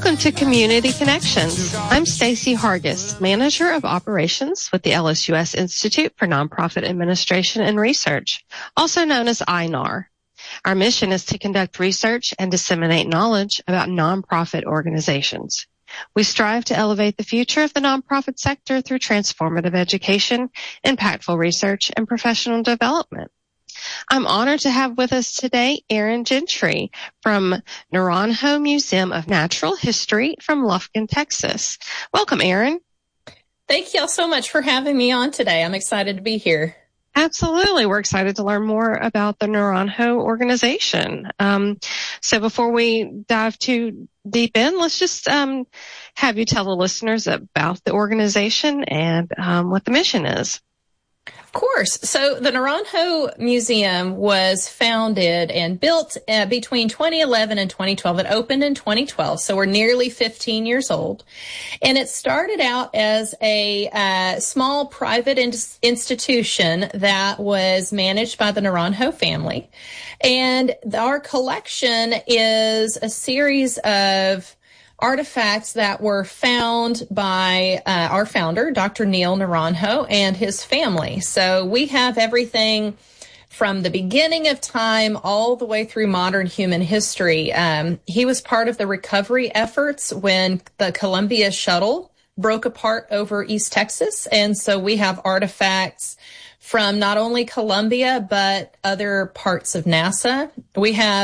Welcome to Community Connections. I'm Stacy Hargis, Manager of Operations with the LSUS Institute for Nonprofit Administration and Research, also known as INAR. Our mission is to conduct research and disseminate knowledge about nonprofit organizations. We strive to elevate the future of the nonprofit sector through transformative education, impactful research, and professional development. I'm honored to have with us today Erin Gentry from Naranjo Museum of Natural History from Lufkin, Texas. Welcome, Erin. Thank you all so much for having me on today. I'm excited to be here. Absolutely. We're excited to learn more about the Naranjo organization. So before we dive too deep in, let's just have you tell the listeners about the organization and what the mission is. Of course. So the Naranjo Museum was founded and built between 2011 and 2012. It opened in 2012, so we're nearly 15 years old. And it started out as a small private institution that was managed by the Naranjo family. And our collection is a series of artifacts that were found by our founder, Dr. Neil Naranjo, and his family. So we have everything from the beginning of time all the way through modern human history. He was part of the recovery efforts when the Columbia shuttle broke apart over East Texas. And so we have artifacts from not only Columbia, but other parts of NASA. We have